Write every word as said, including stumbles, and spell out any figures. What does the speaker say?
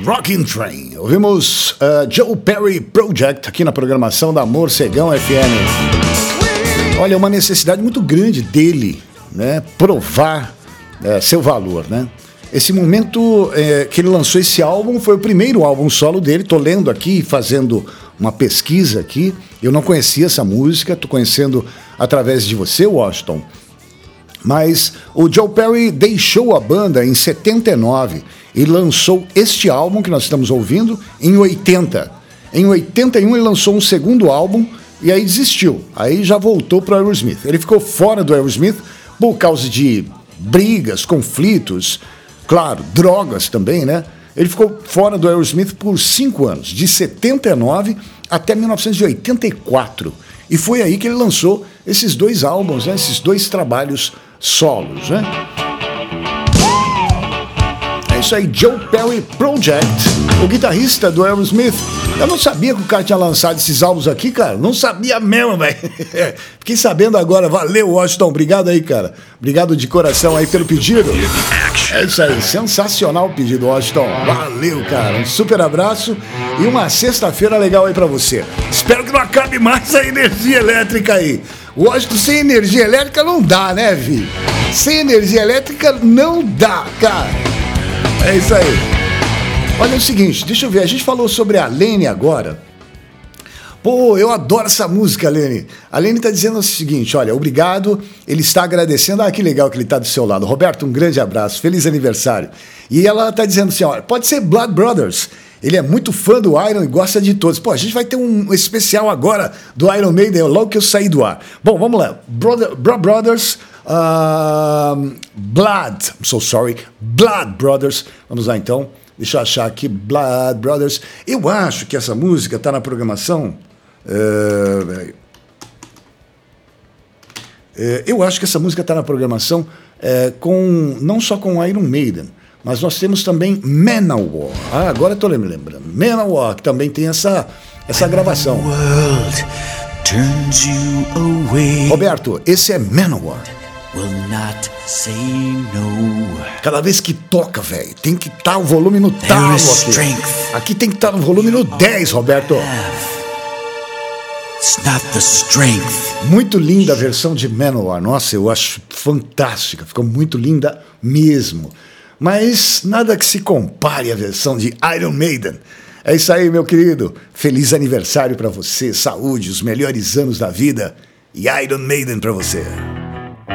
Rockin' Train. Ouvimos uh, Joe Perry Project aqui na programação da Morcegão F M. Olha, uma necessidade muito grande dele, né, provar uh, seu valor, né? Esse momento uh, que ele lançou esse álbum foi o primeiro álbum solo dele. Tô lendo aqui, fazendo uma pesquisa aqui. Eu não conhecia essa música, tô conhecendo através de você, Washington. Mas o Joe Perry deixou a banda em setenta e nove e lançou este álbum que nós estamos ouvindo em oitenta. Em oitenta e um ele lançou um segundo álbum e aí desistiu. Aí já voltou para o Aerosmith. Ele ficou fora do Aerosmith por causa de brigas, conflitos, claro, drogas também, né? Ele ficou fora do Aerosmith por cinco anos, de setenta e nove até mil novecentos e oitenta e quatro. E foi aí que ele lançou esses dois álbuns, né? Esses dois trabalhos solos, né? É isso aí, Joe Perry Project, o guitarrista do Aerosmith. Eu não sabia que o cara tinha lançado esses álbuns aqui, cara. Não sabia mesmo, velho. Fiquei sabendo agora. Valeu, Washington. Obrigado aí, cara. Obrigado de coração aí pelo pedido. É isso aí, sensacional o pedido, Washington. Valeu, cara. Um super abraço e uma sexta-feira legal aí pra você. Espero que não acabe mais a energia elétrica aí. Washington, sem energia elétrica não dá, né, Vi? Sem energia elétrica não dá, cara. É isso aí. Olha o seguinte, deixa eu ver, a gente falou sobre a Lene agora. Pô, eu adoro essa música, Lene. A Lene tá dizendo o seguinte, olha, obrigado, ele está agradecendo. Ah, que legal que ele tá do seu lado. Roberto, um grande abraço, feliz aniversário. E ela tá dizendo assim, olha, pode ser Blood Brothers. Ele é muito fã do Iron e gosta de todos. Pô, a gente vai ter um especial agora do Iron Maiden, logo que eu saí do ar. Bom, vamos lá. Brother, Bro Brothers, uh, Blood, I'm so sorry, Blood Brothers. Vamos lá então, deixa eu achar aqui, Blood Brothers. Eu acho que essa música tá na programação. Uh, uh, eu acho que essa música tá na programação uh, com, não só com Iron Maiden, mas nós temos também Manowar. Ah, agora eu tô me lembrando. Manowar, que também tem essa, essa gravação. Roberto, esse é Manowar. Cada vez que toca, velho, tem que estar tá o volume no talo aqui. Aqui tem que estar tá no volume no dez, Roberto. Muito linda a versão de Manowar. Nossa, eu acho fantástica. Ficou muito linda mesmo. Mas nada que se compare à versão de Iron Maiden. É isso aí, meu querido. Feliz aniversário para você, saúde, os melhores anos da vida e Iron Maiden para você.